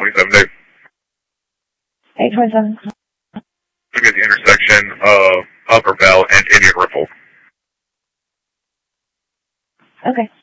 827 Dave. 827. Look at the intersection of Upper Bell and Indian Ripple. Okay.